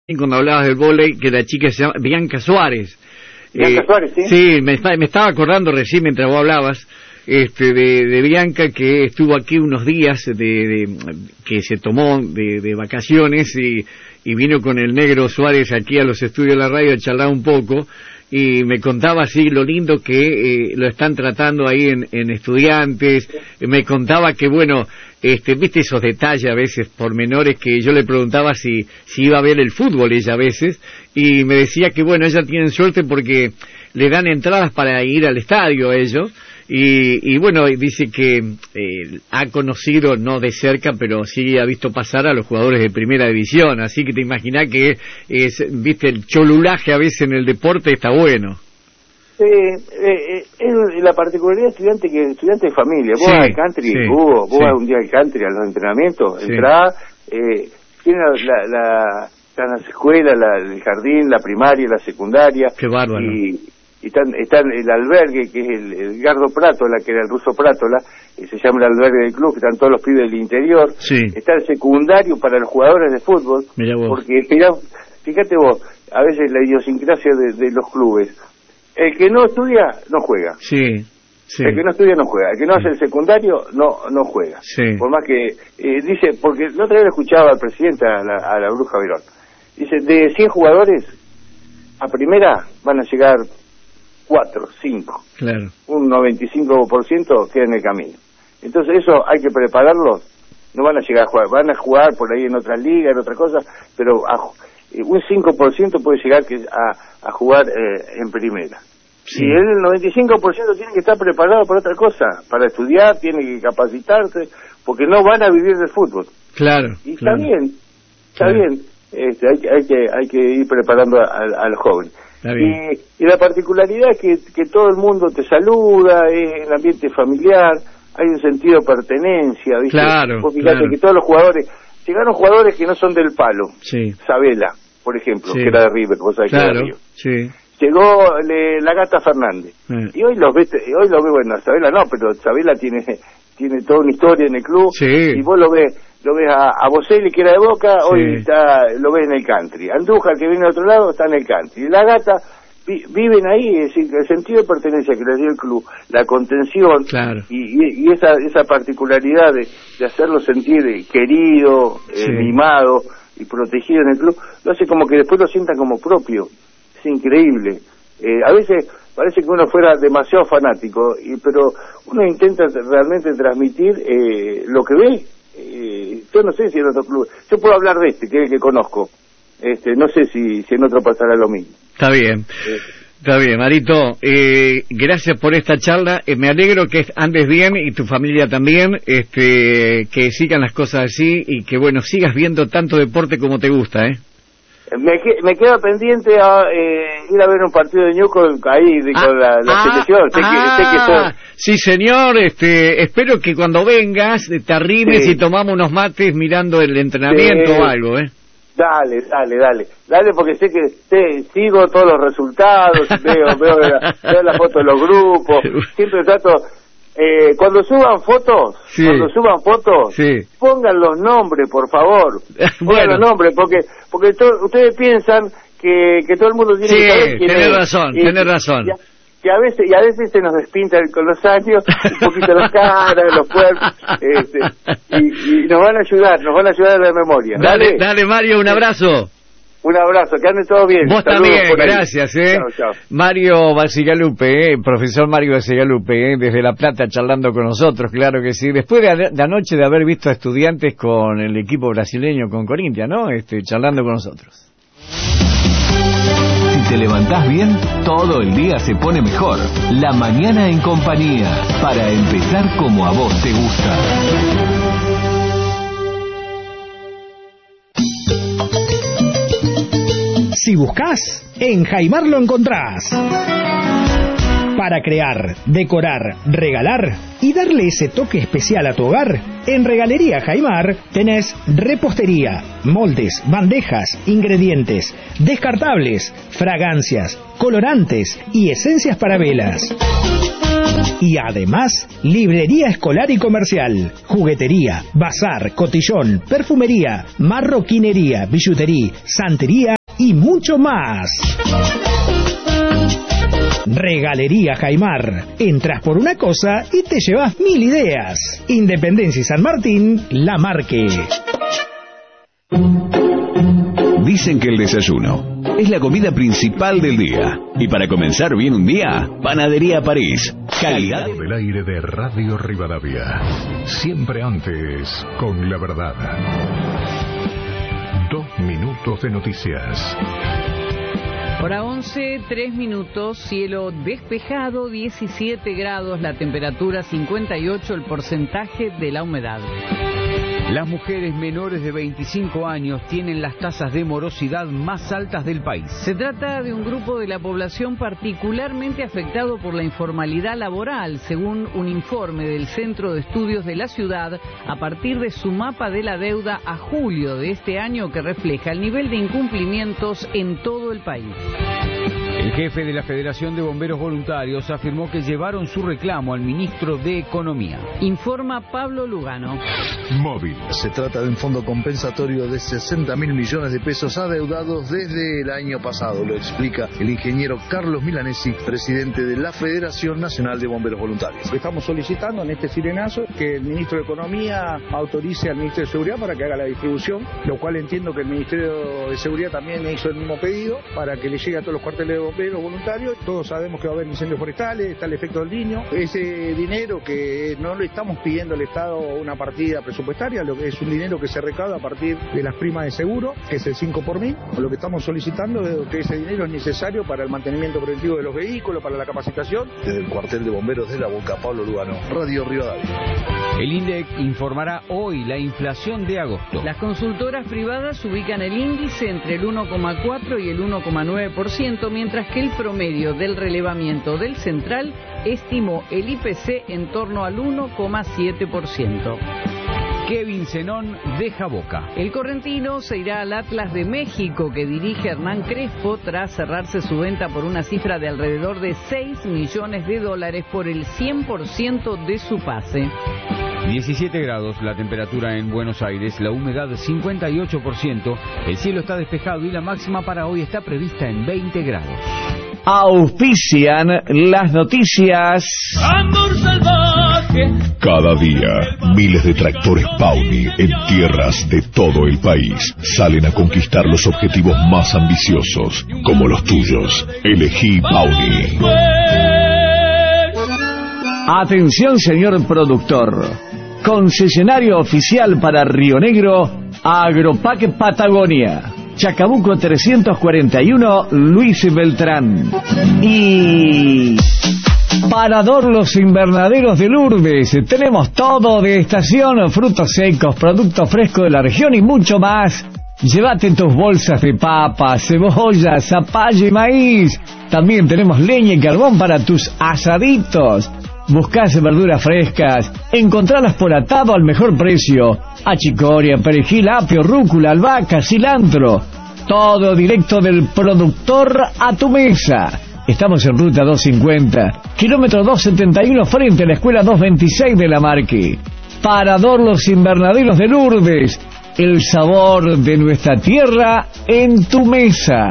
Cuando hablabas del vóley, que la chica se llama Bianca Suárez. Bianca Suárez, ¿sí? Sí, me estaba acordando recién mientras vos hablabas de Bianca, que estuvo aquí unos días que se tomó de vacaciones y vino con el negro Suárez aquí a los estudios de la radio a charlar un poco y me contaba así lo lindo que lo están tratando ahí en Estudiantes. Me contaba que bueno, viste esos detalles a veces pormenores, que yo le preguntaba si iba a ver el fútbol ella a veces, y me decía que bueno, ella tiene suerte porque le dan entradas para ir al estadio a ellos, y bueno, dice que ha conocido, no de cerca, pero sí ha visto pasar a los jugadores de primera división, así que te imaginás que viste, el cholulaje a veces en el deporte está bueno. Es la particularidad estudiante, que estudiante de familia. Vos vas al country, vos vas un día al country a los entrenamientos, entrás, tiene están las escuelas, el jardín, la primaria, la secundaria. Qué bárbaro. Y están el albergue, que es el Edgardo Prátola, que era el ruso Prátola, se llama el albergue del club, que están todos los pibes del interior. Sí. Está el secundario para los jugadores de fútbol. Mirá vos. Porque fíjate vos, a veces la idiosincrasia de los clubes. El que no estudia, no juega. Sí. El que no estudia, no juega. El que no hace el secundario, no juega. Sí. Por más que, dice, porque la otra vez escuchaba al presidente, a la Bruja Verón. Dice, de 100 jugadores, a primera van a llegar 4, 5. Claro. Un 95% queda en el camino. Entonces eso hay que prepararlos. No van a llegar a jugar, van a jugar por ahí en otras ligas, en otras cosas, pero un 5% puede llegar a jugar en primera. Sí. Y el 95% tiene que estar preparado para otra cosa, para estudiar, tiene que capacitarse, porque no van a vivir del fútbol. Claro. Y está bien, está bien. Hay que ir preparando a los jóvenes. Y la particularidad es que todo el mundo te saluda, es el ambiente familiar, hay un sentido de pertenencia, ¿viste? Claro. Vos fíjate que todos los jugadores, llegaron jugadores que no son del palo. Sí. Sabela, por ejemplo, que era de River, vos sabés que era de River. Sí. Llegó la Gata Fernández. Y hoy lo ve, bueno, Sabela no, pero Sabela tiene toda una historia en el club. Sí. Y vos lo ves a Boselli, que era de Boca, hoy lo ves en el country. Andújar, que viene de otro lado, está en el country. Y la Gata viven ahí, es decir, el sentido de pertenencia que les dio el club, la contención, y esa particularidad de hacerlo sentir querido, mimado y protegido en el club, lo hace como que después lo sientan como propio. Es increíble. A veces parece que uno fuera demasiado fanático, pero uno intenta realmente transmitir lo que ve. Yo no sé si en otro club, yo puedo hablar de que es el que conozco, no sé si en otro pasará lo mismo. Está bien. Está bien, Marito, gracias por esta charla, me alegro que andes bien y tu familia también, que sigan las cosas así y que bueno, sigas viendo tanto deporte como te gusta, Me queda pendiente ir a ver un partido de Newcastle ahí con la selección. Sí, señor, espero que cuando vengas te arrimes y tomamos unos mates mirando el entrenamiento o algo, Dale, porque sé que sigo todos los resultados, veo la foto de los grupos, siempre trato. Cuando suban fotos, pongan los nombres, por favor. Pongan los nombres, porque ustedes piensan que todo el mundo tiene que saber quién es. Tenés razón. Y a veces se nos despinta con los años, un poquito las caras, los cuerpos, y nos van a ayudar a la memoria. Dale Mario, un abrazo. Un abrazo, que anden todo bien. Vos también, gracias. Chao. Mario Bacigalupe, profesor Mario Bacigalupe, desde La Plata charlando con nosotros, claro que sí. Después de anoche de haber visto a Estudiantes con el equipo brasileño, con Corinthians, ¿no? Charlando con nosotros. Si te levantás bien, todo el día se pone mejor. La mañana en compañía, para empezar como a vos te gusta. Si buscas, en Jaimar lo encontrás. Para crear, decorar, regalar y darle ese toque especial a tu hogar, en Regalería Jaimar tenés repostería, moldes, bandejas, ingredientes, descartables, fragancias, colorantes y esencias para velas. Y además, librería escolar y comercial, juguetería, bazar, cotillón, perfumería, marroquinería, billutería, santería y mucho más. Regalería Jaimar. Entras por una cosa y te llevas 1000 ideas. Independencia y San Martín, La Marque. Dicen que el desayuno es la comida principal del día. Y para comenzar bien un día, Panadería París. Calidad del aire de Radio Rivadavia. Siempre antes, con la verdad. 2 minutos de noticias. Hora 11, 3 minutos, cielo despejado, 17 grados, la temperatura 58, el porcentaje de la humedad. Las mujeres menores de 25 años tienen las tasas de morosidad más altas del país. Se trata de un grupo de la población particularmente afectado por la informalidad laboral, según un informe del Centro de Estudios de la Ciudad, a partir de su mapa de la deuda a julio de este año, que refleja el nivel de incumplimientos en todo el país. El jefe de la Federación de Bomberos Voluntarios afirmó que llevaron su reclamo al ministro de Economía. Informa Pablo Lugano. Móvil. Se trata de un fondo compensatorio de 60.000 millones de pesos adeudados desde el año pasado, lo explica el ingeniero Carlos Milanesi, presidente de la Federación Nacional de Bomberos Voluntarios. Estamos solicitando en este sirenazo que el ministro de Economía autorice al Ministerio de Seguridad para que haga la distribución, lo cual entiendo que el Ministerio de Seguridad también hizo el mismo pedido para que le llegue a todos los cuarteles de bomberos voluntarios. Todos sabemos que va a haber incendios forestales, está el efecto del Niño. Ese dinero que no le estamos pidiendo al Estado una partida presupuestaria, es un dinero que se recauda a partir de las primas de seguro, que es el 5 por 1000. Lo que estamos solicitando es que ese dinero es necesario para el mantenimiento preventivo de los vehículos, para la capacitación. Desde el cuartel de bomberos de La Boca, Pablo Lugano, Radio Rivadavia. El INDEC informará hoy la inflación de agosto. Las consultoras privadas ubican el índice entre el 1,4 y el 1,9%, mientras que el promedio del relevamiento del Central estimó el IPC en torno al 1,7%. Kevin Zenón deja Boca. El correntino se irá al Atlas de México, que dirige Hernán Crespo, tras cerrarse su venta por una cifra de alrededor de $6 millones por el 100% de su pase. 17 grados la temperatura en Buenos Aires, la humedad 58%, el cielo está despejado y la máxima para hoy está prevista en 20 grados. Auspician las noticias. Amor salvaje. Cada día, miles de tractores Pauni en tierras de todo el país salen a conquistar los objetivos más ambiciosos, como los tuyos. Elegí Pauni. Atención, señor productor. Concesionario oficial para Río Negro, Agropac Patagonia. Chacabuco 341, Luis Beltrán. Y Parador Los Invernaderos de Lourdes. Tenemos todo de estación, frutos secos, productos frescos de la región y mucho más. Llévate tus bolsas de papas, cebollas, zapallo y maíz. También tenemos leña y carbón para tus asaditos. Buscás verduras frescas, encontralas por atado al mejor precio. Achicoria, perejil, apio, rúcula, albahaca, cilantro. Todo directo del productor a tu mesa. Estamos en ruta 250, kilómetro 271, frente a la escuela 226 de La Marque. Parador Los Invernaderos de Lourdes. El sabor de nuestra tierra en tu mesa.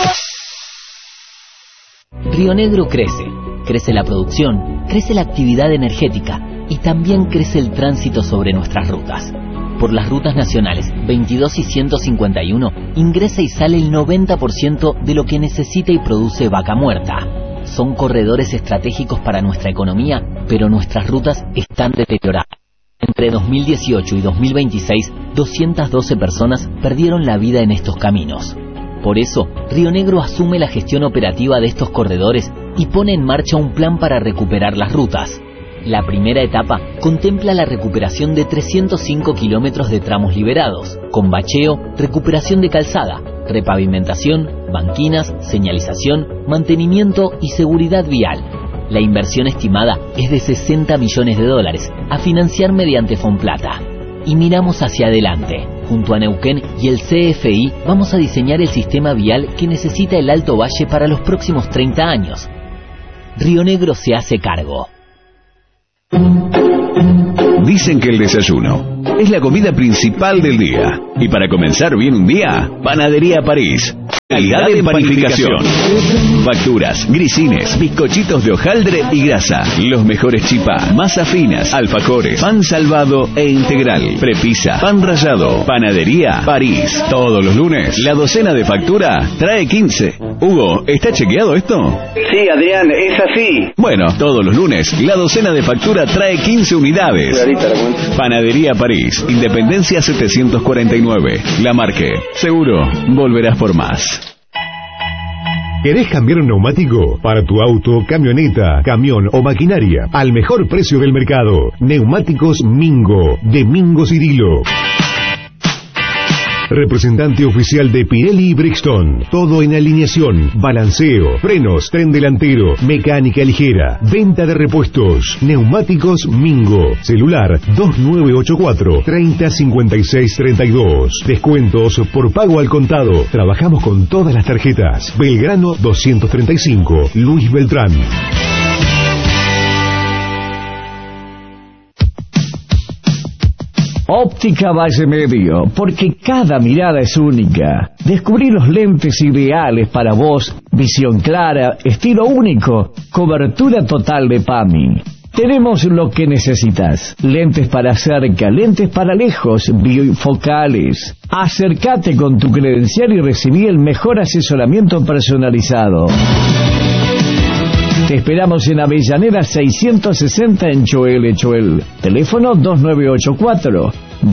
Río Negro crece. Crece la producción, crece la actividad energética y también crece el tránsito sobre nuestras rutas. Por las rutas nacionales 22 y 151 ingresa y sale el 90% de lo que necesita y produce Vaca Muerta. Son corredores estratégicos para nuestra economía, pero nuestras rutas están deterioradas. Entre 2018 y 2026, 212 personas perdieron la vida en estos caminos. Por eso, Río Negro asume la gestión operativa de estos corredores y pone en marcha un plan para recuperar las rutas. La primera etapa contempla la recuperación de 305 kilómetros de tramos liberados, con bacheo, recuperación de calzada, repavimentación, banquinas, señalización, mantenimiento y seguridad vial. La inversión estimada es de $60 millones, a financiar mediante Fonplata. Y miramos hacia adelante. Junto a Neuquén y el CFI vamos a diseñar el sistema vial que necesita el Alto Valle para los próximos 30 años. Río Negro se hace cargo. Dicen que el desayuno es la comida principal del día. Y para comenzar bien un día, Panadería París. Calidad en panificación. Facturas, grisines, bizcochitos de hojaldre y grasa. Los mejores chipá, masa finas, alfajores, pan salvado e integral. Prepisa, pan rallado. Panadería París. Todos los lunes, la docena de factura trae 15. Hugo, ¿está chequeado esto? Sí, Adrián, es así. Bueno, todos los lunes, la docena de factura trae 15 unidades. Panadería París, Independencia 749. La Marque. Seguro, volverás por más. ¿Querés cambiar un neumático? Para tu auto, camioneta, camión o maquinaria, al mejor precio del mercado. Neumáticos Mingo, de Mingo Cirilo. Representante oficial de Pirelli y Brixton. Todo en alineación, balanceo, frenos, tren delantero, mecánica ligera, venta de repuestos. Neumáticos Mingo. Celular 2984 305632. Descuentos por pago al contado. Trabajamos con todas las tarjetas. Belgrano 235, Luis Beltrán. Óptica Valle Medio, porque cada mirada es única. Descubrí los lentes ideales para vos, visión clara, estilo único, cobertura total de PAMI. Tenemos lo que necesitas. Lentes para cerca, lentes para lejos, bifocales. Acércate con tu credencial y recibí el mejor asesoramiento personalizado. Te esperamos en Avellaneda 660 en Choel. Teléfono 2984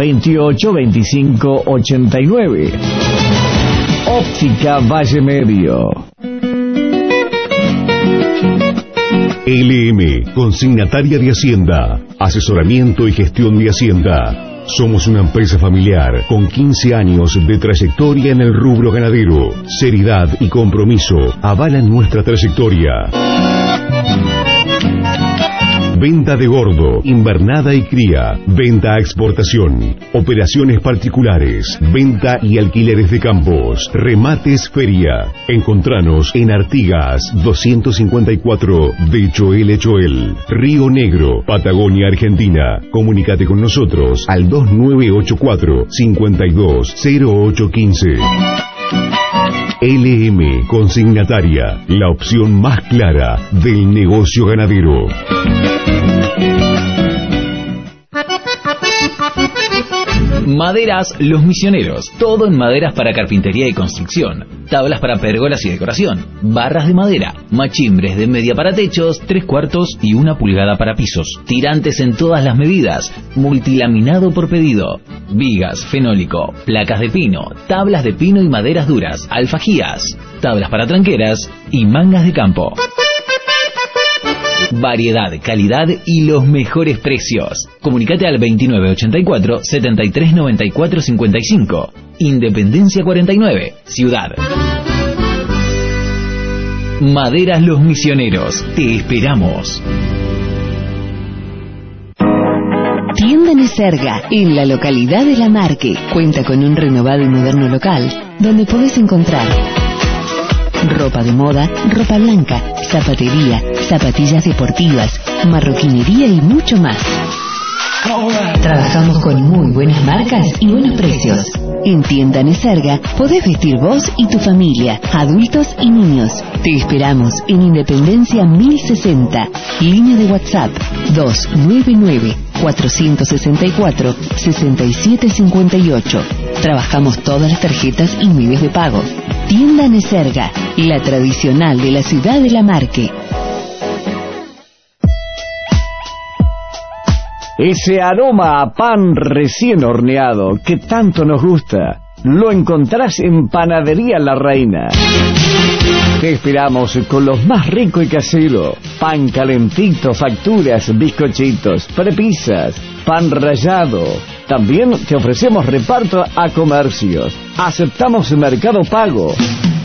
2825 89. Óptica Valle Medio. LM, consignataria de Hacienda, asesoramiento y gestión de Hacienda. Somos una empresa familiar con 15 años de trayectoria en el rubro ganadero. Seriedad y compromiso avalan nuestra trayectoria. Venta de gordo, invernada y cría, venta a exportación, operaciones particulares, venta y alquileres de campos, remates feria. Encontranos en Artigas 254 de Choel, Río Negro, Patagonia, Argentina. Comunícate con nosotros al 2984 520815. LM Consignataria, la opción más clara del negocio ganadero. Maderas Los Misioneros. Todo en maderas para carpintería y construcción. Tablas para pérgolas y decoración. Barras de madera. Machimbres de media para techos, 3/4 y 1 pulgada para pisos. Tirantes en todas las medidas. Multilaminado por pedido. Vigas, fenólico, placas de pino, tablas de pino y maderas duras, alfajías, tablas para tranqueras y mangas de campo. Variedad, calidad y los mejores precios. Comunicate al 2984 7394 55. Independencia 49, Ciudad. Maderas Los Misioneros. Te esperamos. Tienda Neserga, en la localidad de La Marque, cuenta con un renovado y moderno local, donde podés encontrar ropa de moda, ropa blanca, zapatería, zapatillas deportivas, marroquinería y mucho más. Trabajamos con muy buenas marcas y buenos precios. En Tienda Neserga podés vestir vos y tu familia, adultos y niños. Te esperamos en Independencia 1060, línea de WhatsApp 299-464-6758. Trabajamos todas las tarjetas y medios de pago. Tienda Neserga, la tradicional de la ciudad de La Marque. Ese aroma a pan recién horneado que tanto nos gusta, lo encontrás en Panadería La Reina. Te esperamos con los más rico y casero. Pan calentito, facturas, bizcochitos, prepisas, pan rallado. También te ofrecemos reparto a comercios. Aceptamos Mercado Pago.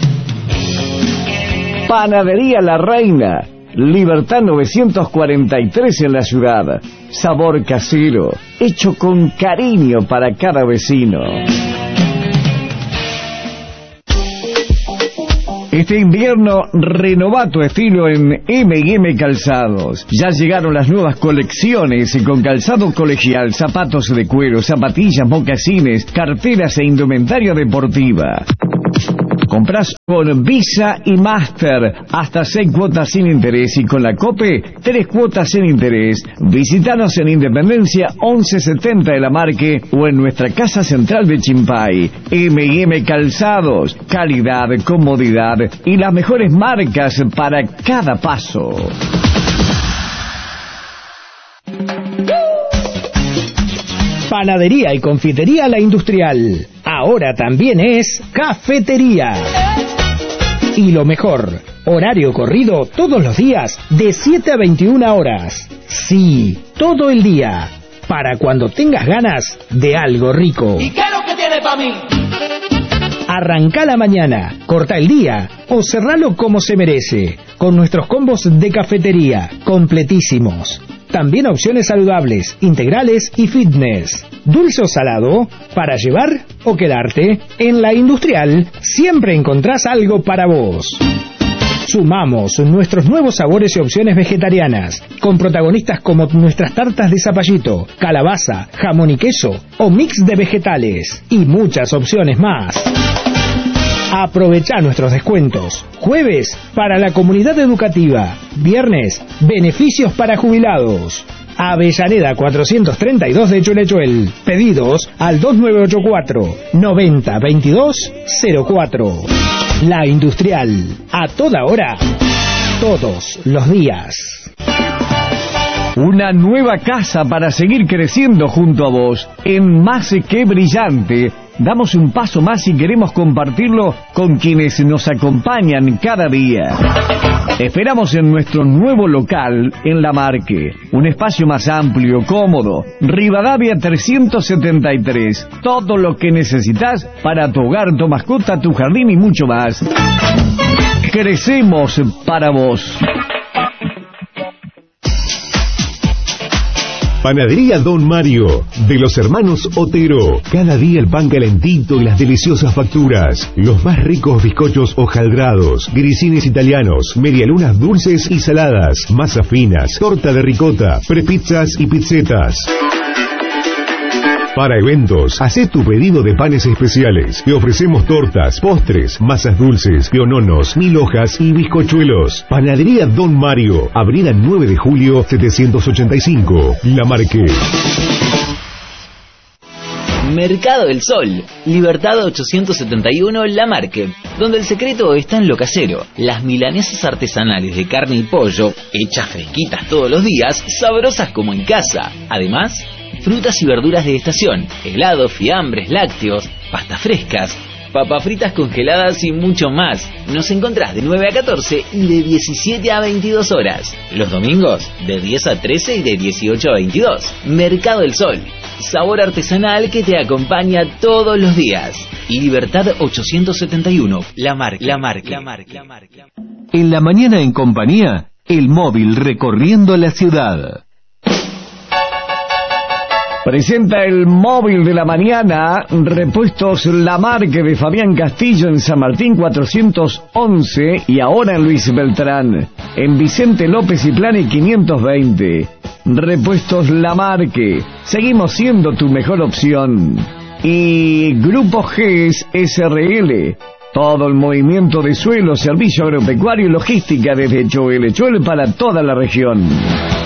Panadería La Reina, Libertad 943 en la ciudad. Sabor casero, hecho con cariño para cada vecino. Este invierno renová tu estilo en M&M Calzados. Ya llegaron las nuevas colecciones con calzado colegial, zapatos de cuero, zapatillas, mocasines, carteras e indumentaria deportiva. compras con Visa y Master, hasta 6 cuotas sin interés, y con la COPE 3 cuotas sin interés. Visítanos en Independencia 1170 de La Marque o en nuestra casa central de Chimpay. M&M Calzados, calidad, comodidad y las mejores marcas para cada paso. Panadería y confitería La Industrial. Ahora también es cafetería. Y lo mejor, horario corrido todos los días de 7 a 21 horas. Sí, todo el día. Para cuando tengas ganas de algo rico. ¿Y qué es lo que tiene para mí? Arranca la mañana, corta el día o cerralo como se merece. Con nuestros combos de cafetería, completísimos. También opciones saludables, integrales y fitness. Dulce o salado, para llevar o quedarte. En La Industrial siempre encontrás algo para vos. Sumamos nuestros nuevos sabores y opciones vegetarianas, con protagonistas como nuestras tartas de zapallito, calabaza, jamón y queso o mix de vegetales y muchas opciones más. Aprovecha nuestros descuentos. Jueves, para la comunidad educativa. Viernes, beneficios para jubilados. Avellaneda 432 de Chuelechuel. Pedidos al 2984 90 22 04. La Industrial. A toda hora, todos los días. Una nueva casa para seguir creciendo junto a vos. En Más que Brillante, damos un paso más y queremos compartirlo con quienes nos acompañan cada día. Esperamos en nuestro nuevo local en La Marque, un espacio más amplio, cómodo, Rivadavia 373, todo lo que necesitas para tu hogar, tu mascota, tu jardín y mucho más. Crecemos para vos. Panadería Don Mario, de los hermanos Otero. Cada día el pan calentito y las deliciosas facturas. Los más ricos bizcochos hojaldrados, grisines italianos, medialunas dulces y saladas, masa finas, torta de ricota, prepizzas y pizzetas. Para eventos, haz tu pedido de panes especiales. Te ofrecemos tortas, postres, masas dulces, piononos, 1000 hojas y bizcochuelos. Panadería Don Mario, Avenida 9 de Julio 785, La Marque. Mercado del Sol, Libertad 871 La Marque, donde el secreto está en lo casero. Las milanesas artesanales de carne y pollo, hechas fresquitas todos los días, sabrosas como en casa. Además, frutas y verduras de estación, helados, fiambres, lácteos, pastas frescas, papas fritas congeladas y mucho más. Nos encontrás de 9 a 14 y de 17 a 22 horas. Los domingos, de 10 a 13 y de 18 a 22. Mercado del Sol, sabor artesanal que te acompaña todos los días. Y Libertad 871, La Marque. En la mañana en compañía, el móvil recorriendo la ciudad. Presenta el móvil de la mañana, Repuestos La Marque de Fabián Castillo en San Martín 411 y ahora en Luis Beltrán, en Vicente López y Plane 520. Repuestos La Marque, seguimos siendo tu mejor opción. Y Grupo GES SRL, todo el movimiento de suelo, servicio agropecuario y logística desde Chuelechuel para toda la región.